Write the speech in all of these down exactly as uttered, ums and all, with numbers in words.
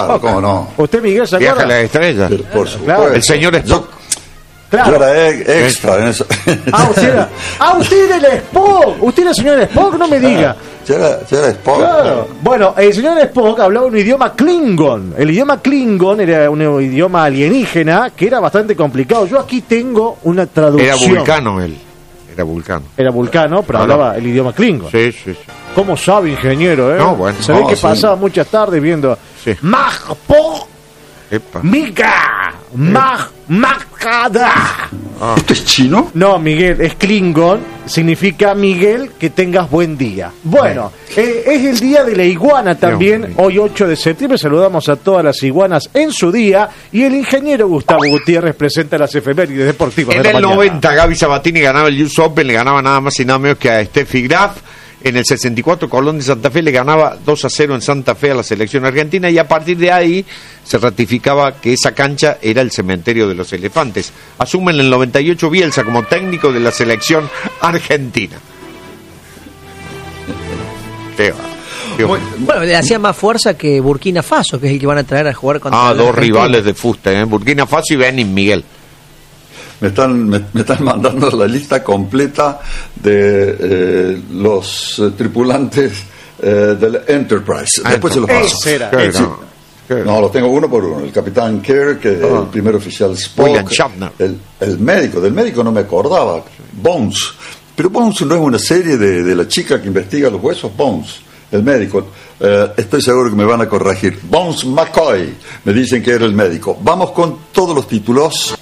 Claro, cómo no. ¿Usted, Miguel, se Viaja a acuerda? las estrellas. Pero, por supuesto. Claro. El señor Spock. Claro. Yo era e- extra en eso. Ah, usted era, ah, usted era el Spock. Usted era el señor Spock, no me diga. Yo era, yo era Spock. Claro. Bueno, el señor Spock hablaba un idioma Klingon. El idioma Klingon era un idioma alienígena que era bastante complicado. Yo aquí tengo una traducción. Era vulcano él. Era vulcano. Era vulcano, pero No, hablaba no. el idioma Klingon. Sí, sí, sí. ¿Cómo sabe, ingeniero, eh? No, bueno. Se ve No, que sí. pasaba muchas tardes viendo Sí. Magpo, Epa. Miga, Mag, Magada. Ah. ¿Esto es chino? No, Miguel, es Klingon, significa Miguel, que tengas buen día. Bueno, eh, es el día de la iguana también, Dios mío. hoy ocho de septiembre, saludamos a todas las iguanas en su día, y el ingeniero Gustavo Gutiérrez presenta las efemérides deportivas En de la el mañana. noventa, Gaby Sabatini ganaba el U S Open, le ganaba nada más y nada menos que a Steffi Graf. En el sesenta y cuatro, Colón de Santa Fe le ganaba dos a cero en Santa Fe a la selección argentina, y a partir de ahí se ratificaba que esa cancha era el cementerio de los elefantes. Asume en el noventa y ocho Bielsa como técnico de la selección argentina. Qué va, qué va. Bueno, le hacía más fuerza que Burkina Faso, que es el que van a traer a jugar contra Ah, la dos Argentina. rivales de fuste, ¿eh? Burkina Faso y Benin, Miguel. Me están, me, me están mandando la lista completa de eh, los eh, tripulantes eh, del Enterprise. Después se los paso. Ese era. Qué Sí. no, qué no. No, los tengo uno por uno. El capitán Kirk, que Ah. el primer oficial Spock, William Shatner. el, el médico, del médico no me acordaba, Bones. Pero Bones no es una serie de, de la chica que investiga los huesos, Bones, el médico. Eh, estoy seguro que me van a corregir. Bones McCoy, me dicen que era el médico. Vamos con todos los títulos.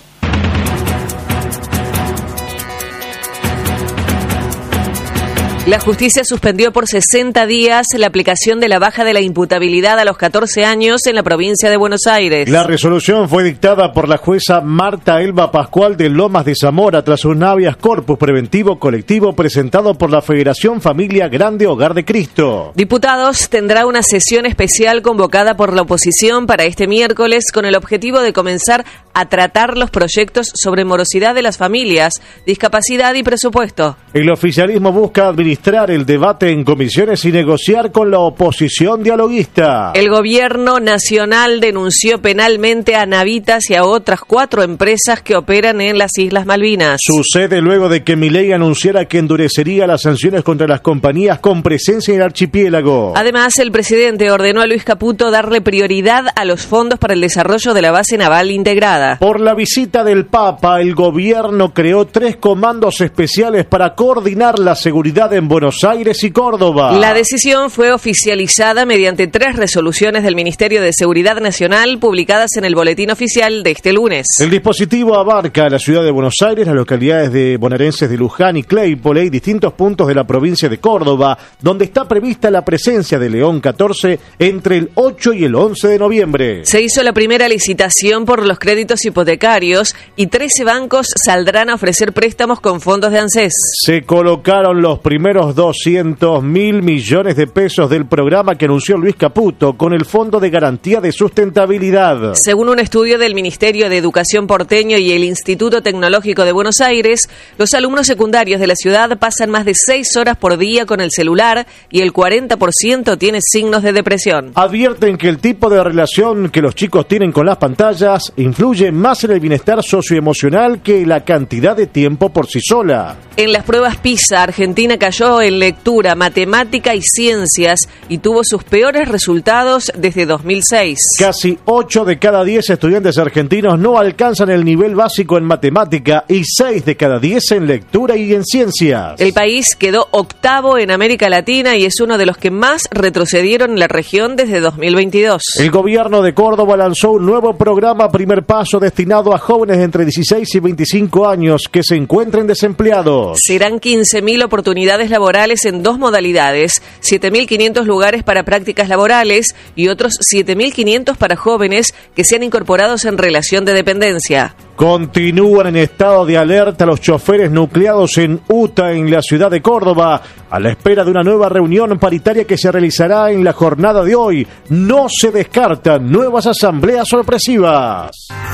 La justicia suspendió por sesenta días la aplicación de la baja de la imputabilidad a los catorce años en la provincia de Buenos Aires. La resolución fue dictada por la jueza Marta Elba Pascual de Lomas de Zamora tras un habeas corpus preventivo colectivo presentado por la Federación Familia Grande Hogar de Cristo. Diputados tendrá una sesión especial convocada por la oposición para este miércoles con el objetivo de comenzar a tratar los proyectos sobre morosidad de las familias, discapacidad y presupuesto. El oficialismo busca administrar el debate en comisiones y negociar con la oposición dialoguista. El gobierno nacional denunció penalmente a Navitas y a otras cuatro empresas que operan en las Islas Malvinas. Sucede luego de que Milei anunciara que endurecería las sanciones contra las compañías con presencia en el archipiélago. Además, el presidente ordenó a Luis Caputo darle prioridad a los fondos para el desarrollo de la base naval integrada. Por la visita del Papa, el gobierno creó tres comandos especiales para coordinar la seguridad en Buenos Aires y Córdoba. La decisión fue oficializada mediante tres resoluciones del Ministerio de Seguridad Nacional publicadas en el Boletín Oficial de este lunes. El dispositivo abarca la ciudad de Buenos Aires, las localidades de bonaerenses de Luján y Claypole y distintos puntos de la provincia de Córdoba, donde está prevista la presencia de León catorce entre el ocho y el once de noviembre. Se hizo la primera licitación por los créditos hipotecarios y trece bancos saldrán a ofrecer préstamos con fondos de ANSES. Se colocaron los primeros doscientos mil millones de pesos del programa que anunció Luis Caputo con el Fondo de Garantía de Sustentabilidad. Según un estudio del Ministerio de Educación porteño y el Instituto Tecnológico de Buenos Aires, los alumnos secundarios de la ciudad pasan más de seis horas por día con el celular y el cuarenta por ciento tiene signos de depresión. Advierten que el tipo de relación que los chicos tienen con las pantallas influye más en el bienestar socioemocional que la cantidad de tiempo por sí sola. En las pruebas PISA, Argentina cayó en lectura, matemática y ciencias y tuvo sus peores resultados desde dos mil seis. Casi ocho de cada diez estudiantes argentinos no alcanzan el nivel básico en matemática y seis de cada diez en lectura y en ciencias. El país quedó octavo en América Latina y es uno de los que más retrocedieron en la región desde dos mil veintidós. El gobierno de Córdoba lanzó un nuevo programa Primer Paso destinado a jóvenes de entre dieciséis y veinticinco años que se encuentren desempleados. Serán quince mil oportunidades laborales en dos modalidades, siete mil quinientos lugares para prácticas laborales y otros siete mil quinientos para jóvenes que sean incorporados en relación de dependencia. Continúan en estado de alerta los choferes nucleados en UTA, en la ciudad de Córdoba, a la espera de una nueva reunión paritaria que se realizará en la jornada de hoy. No se descartan nuevas asambleas sorpresivas.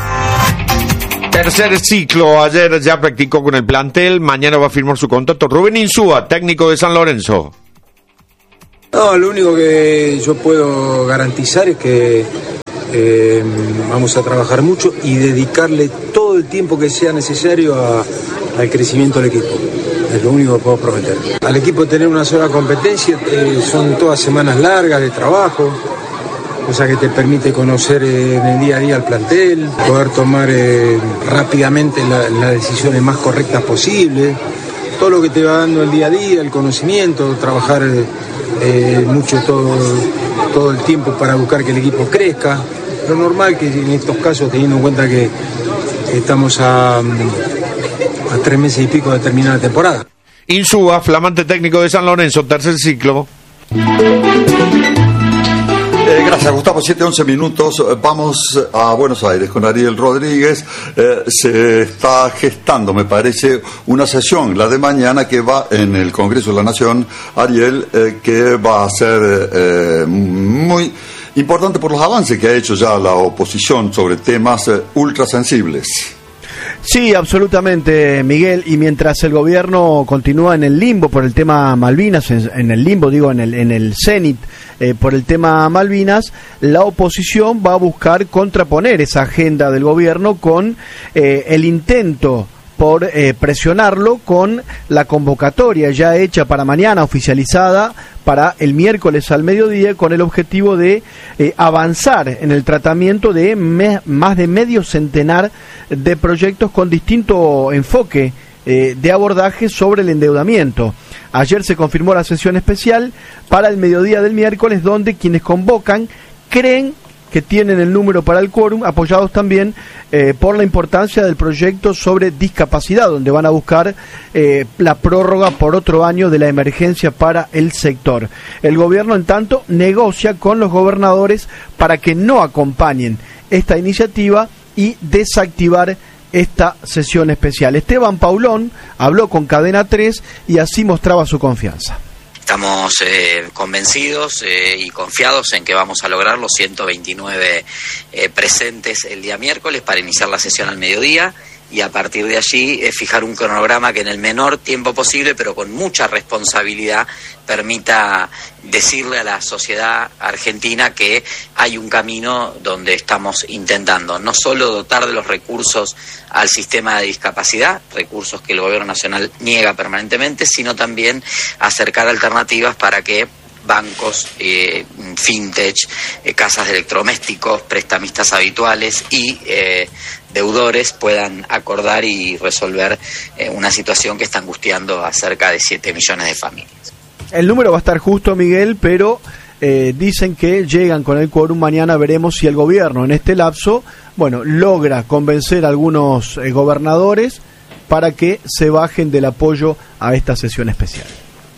Tercer ciclo, ayer ya practicó con el plantel, mañana va a firmar su contrato. Rubén Insúa, técnico de San Lorenzo. No, lo único que yo puedo garantizar es que Eh, vamos a trabajar mucho y dedicarle todo el tiempo que sea necesario a, al crecimiento del equipo. Es lo único que puedo prometer. Al equipo tener una sola competencia, eh, son todas semanas largas de trabajo, cosa que te permite conocer eh, en el día a día al plantel, poder tomar eh, rápidamente la, las decisiones más correctas posibles, todo lo que te va dando el día a día, el conocimiento, trabajar eh, mucho todo, todo el tiempo para buscar que el equipo crezca. Lo normal que en estos casos, teniendo en cuenta que estamos a, a tres meses y pico de terminar la temporada. Insúa, flamante técnico de San Lorenzo, tercer ciclo. Eh, gracias, Gustavo. siete, once minutos. Vamos a Buenos Aires con Ariel Rodríguez. Eh, se está gestando, me parece, una sesión, la de mañana, que va en el Congreso de la Nación, Ariel, eh, que va a ser eh, muy importante por los avances que ha hecho ya la oposición sobre temas eh, ultrasensibles. Sí, absolutamente, Miguel, y mientras el gobierno continúa en el limbo por el tema Malvinas, en, en el limbo, digo, en el, en el cenit eh, por el tema Malvinas, la oposición va a buscar contraponer esa agenda del gobierno con eh, el intento por eh, presionarlo con la convocatoria ya hecha para mañana, oficializada para el miércoles al mediodía, con el objetivo de eh, avanzar en el tratamiento de me, más de medio centenar de proyectos con distinto enfoque eh, de abordaje sobre el endeudamiento. Ayer se confirmó la sesión especial para el mediodía del miércoles, donde quienes convocan creen que tienen el número para el quórum, apoyados también eh, por la importancia del proyecto sobre discapacidad, donde van a buscar eh, la prórroga por otro año de la emergencia para el sector. El gobierno, en tanto, negocia con los gobernadores para que no acompañen esta iniciativa y desactivar esta sesión especial. Esteban Paulón habló con Cadena tres y así mostraba su confianza. Estamos eh, convencidos eh, y confiados en que vamos a lograr los ciento veintinueve eh, presentes el día miércoles para iniciar la sesión al mediodía y a partir de allí eh, fijar un cronograma que en el menor tiempo posible, pero con mucha responsabilidad, permita decirle a la sociedad argentina que hay un camino donde estamos intentando no solo dotar de los recursos al sistema de discapacidad, recursos que el gobierno nacional niega permanentemente, sino también acercar alternativas para que bancos, eh, fintech, eh, casas de electrodomésticos, prestamistas habituales y eh, deudores puedan acordar y resolver eh, una situación que está angustiando a cerca de siete millones de familias. El número va a estar justo, Miguel, pero eh, dicen que llegan con el quórum mañana. Veremos si el gobierno en este lapso, bueno, logra convencer a algunos eh, gobernadores para que se bajen del apoyo a esta sesión especial.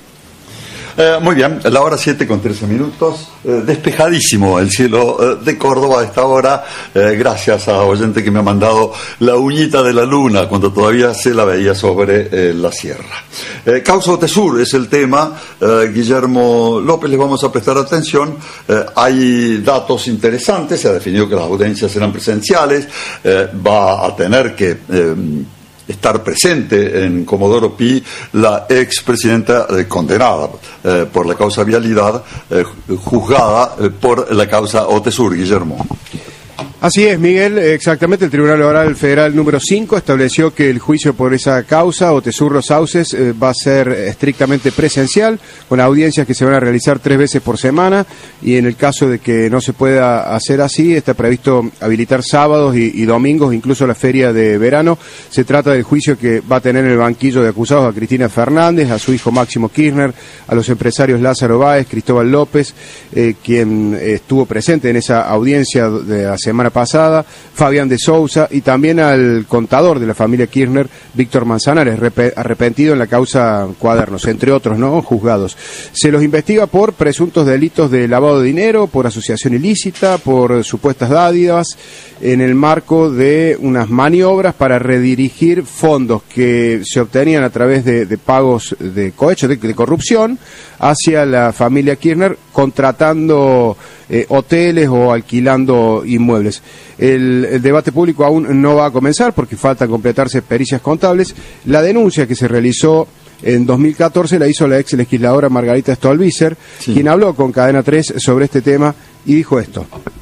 Eh, muy bien, la hora siete con trece minutos, eh, despejadísimo el cielo eh, de Córdoba a esta hora, eh, gracias a oyente que me ha mandado la uñita de la luna cuando todavía se la veía sobre eh, la sierra. Eh, Causa Otesur es el tema, eh, Guillermo López, les vamos a prestar atención, eh, hay datos interesantes, se ha definido que las audiencias serán presenciales, eh, va a tener que... Eh, estar presente en Comodoro Pi la expresidenta eh, condenada eh, por la causa vialidad, eh, juzgada eh, por la causa Otesur, Guillermo. Así es, Miguel, exactamente. El Tribunal Oral Federal número cinco estableció que el juicio por esa causa, Otesur Los Sauces, eh, va a ser estrictamente presencial, con audiencias que se van a realizar tres veces por semana, y en el caso de que no se pueda hacer así, está previsto habilitar sábados y, y domingos, incluso la feria de verano. Se trata del juicio que va a tener en el banquillo de acusados a Cristina Fernández, a su hijo Máximo Kirchner, a los empresarios Lázaro Báez, Cristóbal López, eh, quien estuvo presente en esa audiencia de la semana pasada, Fabián de Sousa, y también al contador de la familia Kirchner, Víctor Manzanares, arrepentido en la causa Cuadernos, entre otros, ¿no?, juzgados. Se los investiga por presuntos delitos de lavado de dinero, por asociación ilícita, por supuestas dádivas, en el marco de unas maniobras para redirigir fondos que se obtenían a través de, de pagos de cohecho, de, de corrupción, hacia la familia Kirchner, contratando eh, hoteles o alquilando inmuebles. El, el debate público aún no va a comenzar porque faltan completarse pericias contables. La denuncia que se realizó en dos mil catorce la hizo la ex legisladora Margarita Stolbizer, sí, quien habló con Cadena tres sobre este tema y dijo esto.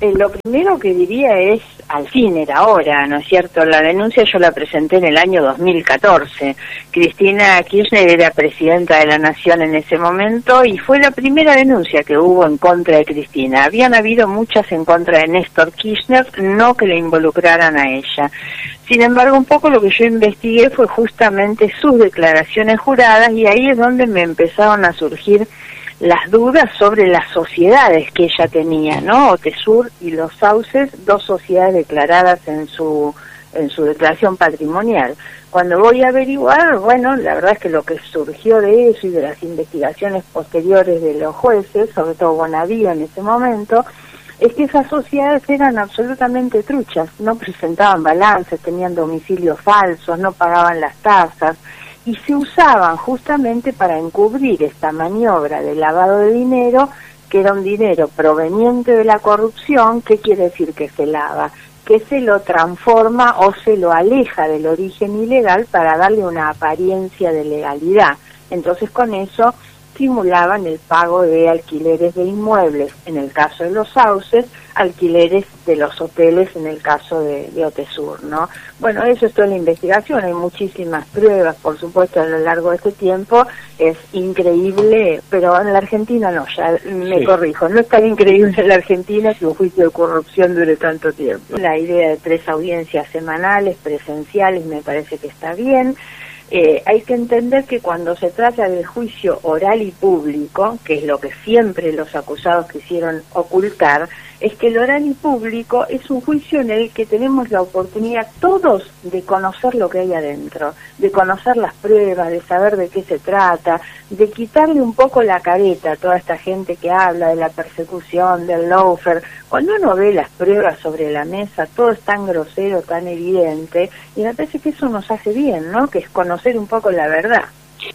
Eh, lo primero que diría es, al fin era hora, ¿no es cierto? La denuncia yo la presenté en el año dos mil catorce. Cristina Kirchner era presidenta de la Nación en ese momento y fue la primera denuncia que hubo en contra de Cristina. Habían habido muchas en contra de Néstor Kirchner, no que le involucraran a ella. Sin embargo, un poco lo que yo investigué fue justamente sus declaraciones juradas y ahí es donde me empezaron a surgir las dudas sobre las sociedades que ella tenía, ¿no? Otesur y Los Sauces, dos sociedades declaradas en su en su declaración patrimonial. Cuando voy a averiguar, bueno, la verdad es que lo que surgió de eso y de las investigaciones posteriores de los jueces, sobre todo Bonavía en ese momento, es que esas sociedades eran absolutamente truchas, no presentaban balances, tenían domicilios falsos, no pagaban las tasas, y se usaban justamente para encubrir esta maniobra de lavado de dinero, que era un dinero proveniente de la corrupción. ¿Qué quiere decir que se lava? Que se lo transforma o se lo aleja del origen ilegal para darle una apariencia de legalidad. Entonces con eso simulaban el pago de alquileres de inmuebles, en el caso de Los Sauces, alquileres de los hoteles en el caso de, de Otesur, ¿no? Bueno, eso es toda la investigación, hay muchísimas pruebas, por supuesto, a lo largo de este tiempo, es increíble, pero en la Argentina no, ya me sí. corrijo, no es tan increíble en la Argentina que un juicio de corrupción dure tanto tiempo. La idea de tres audiencias semanales, presenciales, me parece que está bien. Eh, hay que entender que cuando se trata del juicio oral y público, que es lo que siempre los acusados quisieron ocultar, es que el oral y público es un juicio en el que tenemos la oportunidad todos de conocer lo que hay adentro, de conocer las pruebas, de saber de qué se trata, de quitarle un poco la careta a toda esta gente que habla de la persecución, del lawfare. Cuando uno ve las pruebas sobre la mesa, todo es tan grosero, tan evidente, y me parece que eso nos hace bien, ¿no? Que es conocer un poco la verdad.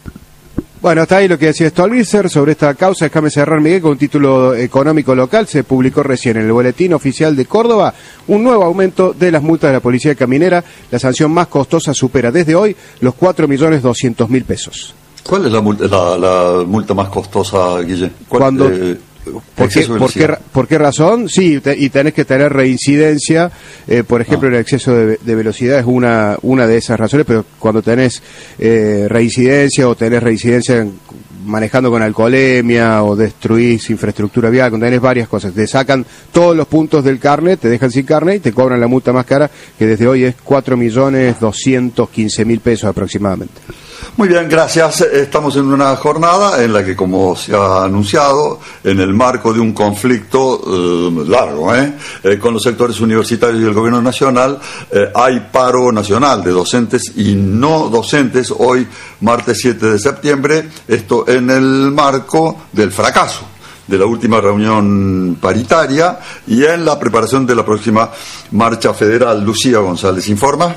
Bueno, hasta ahí lo que decía Stolbizer sobre esta causa. Déjame cerrar, Miguel, con un título económico local. Se publicó recién en el Boletín Oficial de Córdoba un nuevo aumento de las multas de la Policía Caminera. La sanción más costosa supera desde hoy los cuatro millones doscientos mil pesos. ¿Cuál es la multa, la, la multa más costosa, Guille? Cuando... Eh... ¿Por qué, por, qué, ¿Por qué razón? Sí, te, y tenés que tener reincidencia, eh, por ejemplo, ah. el exceso de, de velocidad es una una de esas razones, pero cuando tenés eh, reincidencia o tenés reincidencia en, manejando con alcoholemia o destruís infraestructura vial, cuando tenés varias cosas, te sacan todos los puntos del carnet, te dejan sin carnet y te cobran la multa más cara, que desde hoy es cuatro millones doscientos quince mil pesos aproximadamente. Muy bien, gracias. Estamos en una jornada en la que, como se ha anunciado, en el marco de un conflicto eh, largo eh, eh, con los sectores universitarios y el gobierno nacional, eh, hay paro nacional de docentes y no docentes hoy, martes siete de septiembre, esto en el marco del fracaso de la última reunión paritaria y en la preparación de la próxima marcha federal. Lucía González informa.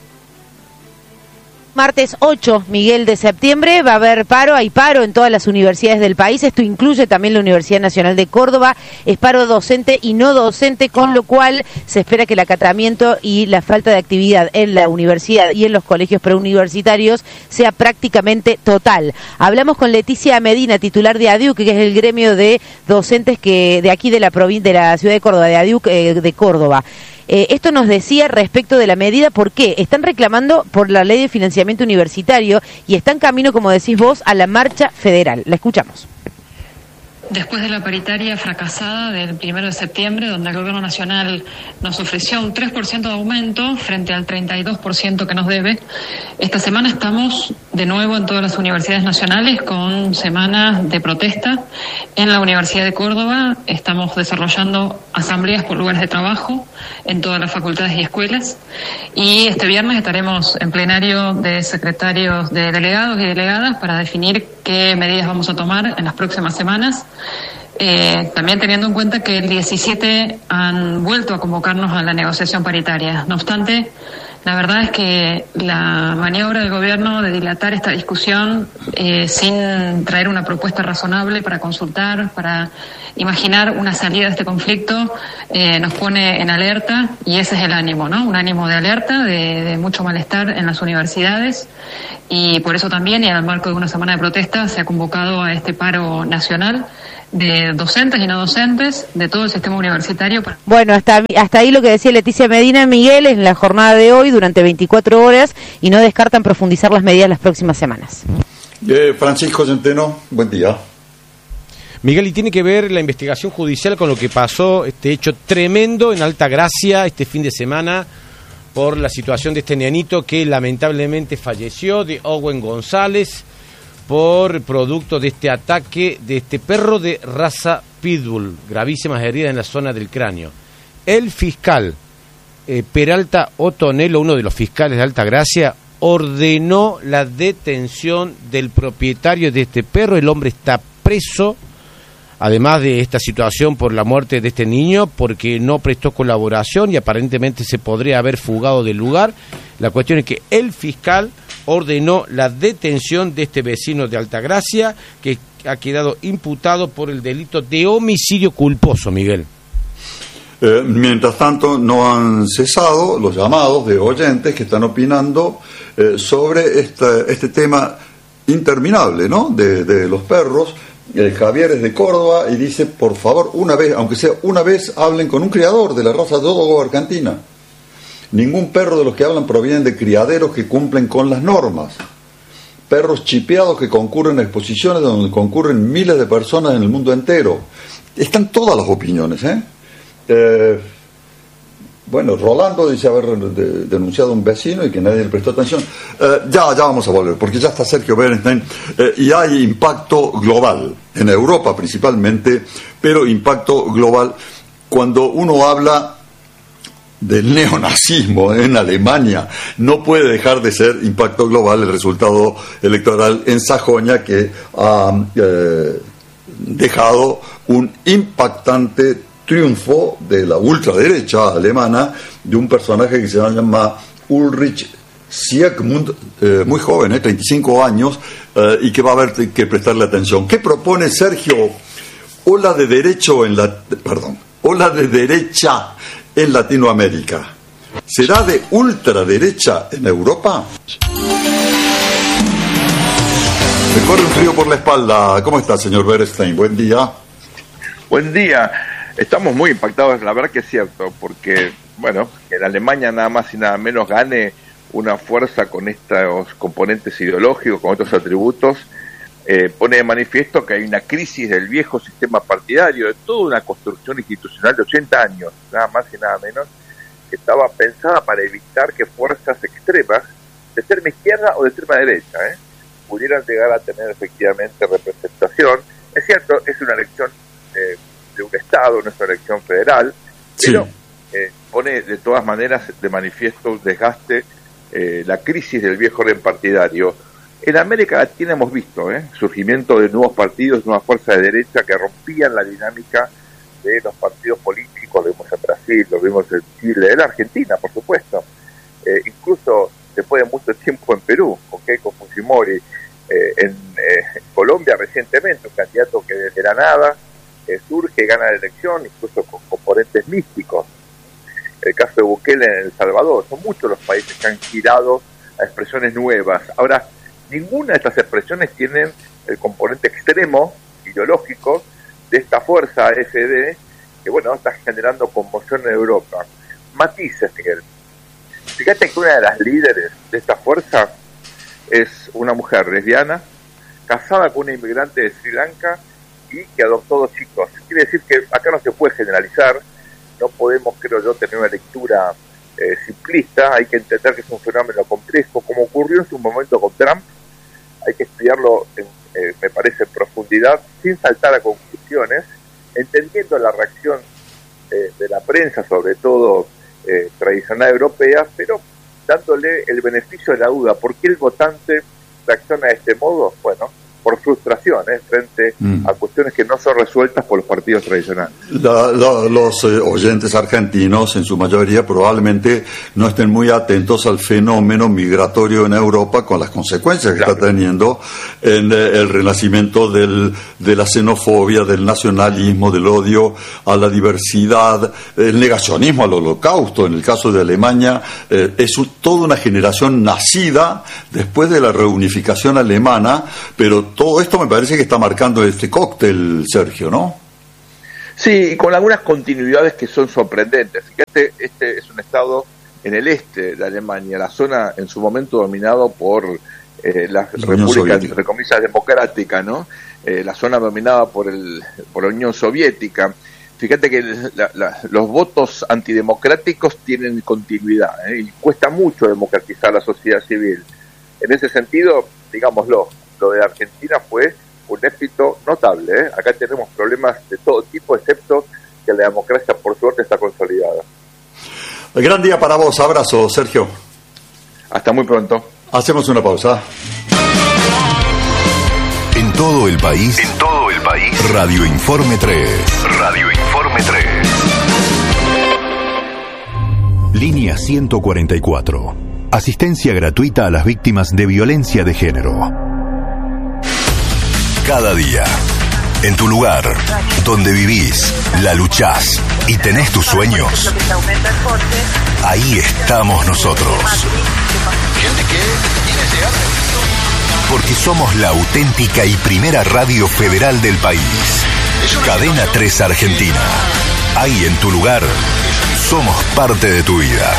Martes ocho, Miguel, de septiembre, va a haber paro, hay paro en todas las universidades del país, esto incluye también la Universidad Nacional de Córdoba, es paro docente y no docente, con lo cual se espera que el acatamiento y la falta de actividad en la universidad y en los colegios preuniversitarios sea prácticamente total. Hablamos con Leticia Medina, titular de ADIUC, que es el gremio de docentes que de aquí de la provincia, de la ciudad de Córdoba, de ADIUC eh, de Córdoba. Eh, esto nos decía respecto de la medida, ¿por qué? Están reclamando por la ley de financiamiento universitario y están camino, como decís vos, a la marcha federal. La escuchamos. Después de la paritaria fracasada del primero de septiembre, donde el Gobierno Nacional nos ofreció un tres por ciento de aumento frente al treinta y dos por ciento que nos debe, esta semana estamos de nuevo en todas las universidades nacionales con semanas de protesta. En la Universidad de Córdoba estamos desarrollando asambleas por lugares de trabajo en todas las facultades y escuelas. Y este viernes estaremos en plenario de secretarios de delegados y delegadas para definir qué medidas vamos a tomar en las próximas semanas. Eh, también teniendo en cuenta que el diecisiete han vuelto a convocarnos a la negociación paritaria. No obstante, la verdad es que la maniobra del gobierno de dilatar esta discusión eh, sin traer una propuesta razonable para consultar, para imaginar una salida de este conflicto, eh, nos pone en alerta, y ese es el ánimo, ¿no? Un ánimo de alerta, de, de mucho malestar en las universidades, y por eso también, y en el marco de una semana de protesta, se ha convocado a este paro nacional. de docentes y no docentes, de todo el sistema universitario. Bueno, hasta, hasta ahí lo que decía Leticia Medina. Miguel, en la jornada de hoy, durante veinticuatro horas, y no descartan profundizar las medidas las próximas semanas. Eh, Francisco Centeno, buen día. Miguel, y tiene que ver la investigación judicial con lo que pasó, este hecho tremendo en Altagracia este fin de semana, por la situación de este nenito que lamentablemente falleció, de Owen González, por producto de este ataque de este perro de raza Pitbull, gravísimas heridas en la zona del cráneo. El fiscal eh, Peralta Otonelo, uno de los fiscales de Altagracia, ordenó la detención del propietario de este perro. El hombre está preso, además de esta situación por la muerte de este niño, porque no prestó colaboración y aparentemente se podría haber fugado del lugar. La cuestión es que el fiscal ordenó la detención de este vecino de Altagracia, que ha quedado imputado por el delito de homicidio culposo, Miguel. Eh, mientras tanto, no han cesado los llamados de oyentes que están opinando eh, sobre esta, este tema interminable, ¿no?, de, de los perros. Eh, Javier es de Córdoba y dice, por favor, una vez, aunque sea una vez, hablen con un criador de la raza Dogo argentina. Ningún perro de los que hablan provienen de criaderos que cumplen con las normas. Perros chipeados que concurren a exposiciones donde concurren miles de personas en el mundo entero. Están todas las opiniones, ¿eh? Eh, bueno, Rolando dice haber de, denunciado a un vecino y que nadie le prestó atención. Eh, ya, ya vamos a volver, porque ya está Sergio Bernstein, eh, y hay impacto global, en Europa principalmente, pero impacto global cuando uno habla del neonazismo en Alemania. No puede dejar de ser impacto global el resultado electoral en Sajonia, que ha eh, dejado un impactante triunfo de la ultraderecha alemana, de un personaje que se llama Ulrich Siegmund, eh, muy joven, eh, treinta y cinco años, eh, y que va a haber que prestarle atención. ¿Qué propone Sergio? Ola de derecho en la, perdón, ola de derecha en Latinoamérica. ¿Será de ultraderecha en Europa? Me corre un frío por la espalda. ¿Cómo está, señor Bernstein? Buen día. Buen día. Estamos muy impactados, la verdad que es cierto, porque, bueno, que en Alemania nada más y nada menos gane una fuerza con estos componentes ideológicos, con estos atributos, eh, pone de manifiesto que hay una crisis del viejo sistema partidario, de toda una construcción institucional de ochenta años, nada más y nada menos, que estaba pensada para evitar que fuerzas extremas, de extrema izquierda o de extrema derecha, ¿eh? pudieran llegar a tener efectivamente representación. Es cierto, es una elección eh, de un Estado, no es una elección federal, pero sí. eh, pone de todas maneras de manifiesto un desgaste, eh, la crisis del viejo orden partidario. En América Latina hemos visto ¿eh? surgimiento de nuevos partidos, nuevas fuerzas de derecha que rompían la dinámica de los partidos políticos. Lo vimos en Brasil, lo vimos en Chile, en Argentina, por supuesto. Eh, incluso después de mucho tiempo en Perú, con Keiko Fujimori, eh, en, eh, en Colombia recientemente, un candidato que desde la nada eh, surge, gana la elección, incluso con componentes místicos. El caso de Bukele en El Salvador. Son muchos los países que han girado a expresiones nuevas. Ahora, ninguna de estas expresiones tienen el componente extremo, ideológico, de esta fuerza A F D, que bueno, está generando conmoción en Europa. Matices, Miguel. Fíjate que una de las líderes de esta fuerza es una mujer lesbiana, casada con una inmigrante de Sri Lanka y que adoptó dos chicos. Quiere decir que acá no se puede generalizar, no podemos, creo yo, tener una lectura eh, simplista, hay que entender que es un fenómeno complejo, como ocurrió en su momento con Trump. Hay que estudiarlo, en, eh, me parece, en profundidad, sin saltar a conclusiones, entendiendo la reacción eh, de la prensa, sobre todo eh, tradicional europea, pero dándole el beneficio de la duda. ¿Por qué el votante reacciona de este modo? Bueno, por frustración, ¿eh? frente mm. a cuestiones que no son resueltas por los partidos tradicionales. La, la, los eh, oyentes argentinos, en su mayoría, probablemente no estén muy atentos al fenómeno migratorio en Europa, con las consecuencias que claro. está teniendo en eh, el renacimiento del, de la xenofobia, del nacionalismo, del odio a la diversidad, el negacionismo al holocausto. En el caso de Alemania, eh, es un, toda una generación nacida después de la reunificación alemana, pero todo esto me parece que está marcando este cóctel, Sergio, ¿no? Sí, y con algunas continuidades que son sorprendentes. Fíjate, este es un estado en el este de Alemania, la zona en su momento dominado por eh, la República, entre comillas, democrática, ¿no? Eh, la zona dominada por, el, por la Unión Soviética. Fíjate que la, la, los votos antidemocráticos tienen continuidad, ¿eh? Y cuesta mucho democratizar la sociedad civil. En ese sentido, digámoslo, lo de Argentina fue un éxito notable, ¿eh? Acá tenemos problemas de todo tipo, excepto que la democracia, por suerte, está consolidada. El gran día para vos. Abrazo, Sergio. Hasta muy pronto. Hacemos una pausa. En todo el país. En todo el país. Radio Informe tres. Radio Informe tres. Línea ciento cuarenta y cuatro. Asistencia gratuita a las víctimas de violencia de género. Cada día, en tu lugar, donde vivís, la luchás y tenés tus sueños, ahí estamos nosotros. Porque somos la auténtica y primera radio federal del país. Cadena tres Argentina. Ahí en tu lugar, somos parte de tu vida.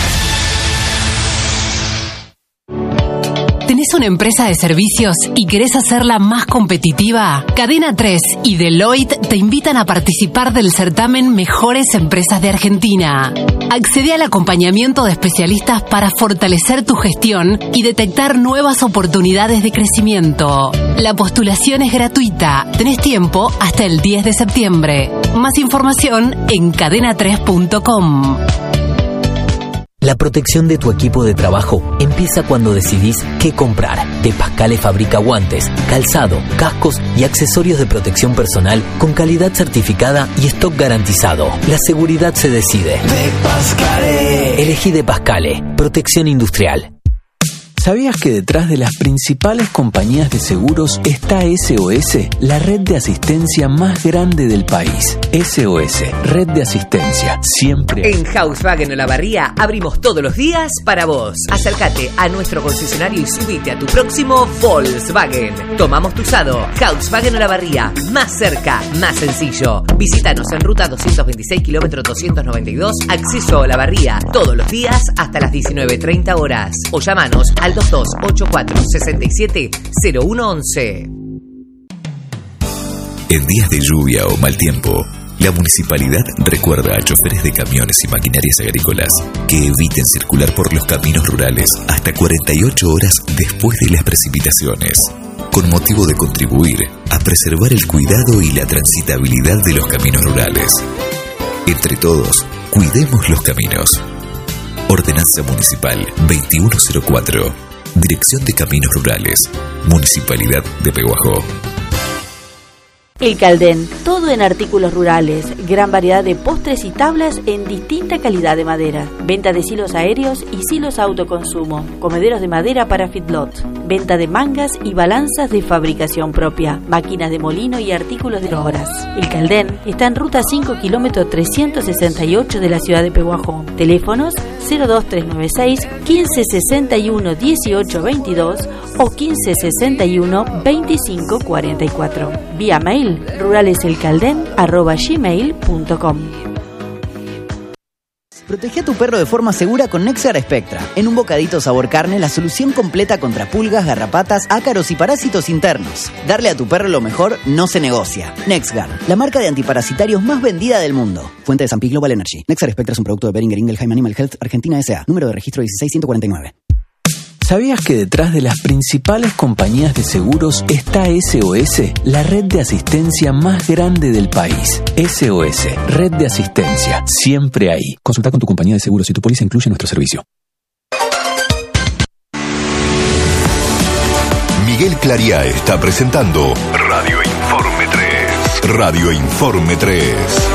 ¿Tenés una empresa de servicios y querés hacerla más competitiva? Cadena tres y Deloitte te invitan a participar del certamen Mejores Empresas de Argentina. Accede al acompañamiento de especialistas para fortalecer tu gestión y detectar nuevas oportunidades de crecimiento. La postulación es gratuita. Tenés tiempo hasta el diez de septiembre. Más información en cadena tres punto com. La protección de tu equipo de trabajo empieza cuando decidís qué comprar. De Pascale fabrica guantes, calzado, cascos y accesorios de protección personal con calidad certificada y stock garantizado. La seguridad se decide. De Pascale. Elegí De Pascale. Protección industrial. ¿Sabías que detrás de las principales compañías de seguros está S O S, la red de asistencia más grande del país? S O S, red de asistencia, siempre. En Volkswagen Olavarría abrimos todos los días para vos. Acércate a nuestro concesionario y subite a tu próximo Volkswagen. Tomamos tu usado. Volkswagen Olavarría, más cerca, más sencillo. Visítanos en ruta doscientos veintiséis, kilómetro doscientos noventa y dos, acceso a Olavarría, todos los días hasta las diecinueve treinta horas. O llamanos al dos dos ocho cuatro seis siete cero uno once. En días de lluvia o mal tiempo, la municipalidad recuerda a choferes de camiones y maquinarias agrícolas que eviten circular por los caminos rurales hasta cuarenta y ocho horas después de las precipitaciones, con motivo de contribuir a preservar el cuidado y la transitabilidad de los caminos rurales. Entre todos, cuidemos los caminos. Ordenanza Municipal veintiuno cero cuatro. Dirección de Caminos Rurales. Municipalidad de Pehuajó. El Caldén, todo en artículos rurales, gran variedad de postres y tablas en distinta calidad de madera. Venta de silos aéreos y silos autoconsumo, comederos de madera para feedlots, venta de mangas y balanzas de fabricación propia, máquinas de molino y artículos de obras. El Caldén está en ruta cinco, kilómetro trescientos sesenta y ocho de la ciudad de Pehuajó. Teléfonos cero dos tres nueve seis, quince sesenta y uno, dieciocho veintidós o quince sesenta y uno, veinticinco cuarenta y cuatro. Vía mail ruraleselcalden arroba gmail punto com. Protege a tu perro de forma segura con NexGard Spectra. En un bocadito sabor carne, la solución completa contra pulgas, garrapatas, ácaros y parásitos internos. Darle a tu perro lo mejor no se negocia. NexGard, la marca de antiparasitarios más vendida del mundo. Fuente de San Pi Global Energy. NexGard Spectra es un producto de Boehringer Ingelheim Animal Health Argentina S A. Número de registro dieciséis ciento cuarenta y nueve. ¿Sabías que detrás de las principales compañías de seguros está S O S, la red de asistencia más grande del país? S O S, red de asistencia, siempre ahí. Consulta con tu compañía de seguros si tu póliza incluye nuestro servicio. Miguel Clariá está presentando Radio Informe tres. Radio Informe tres.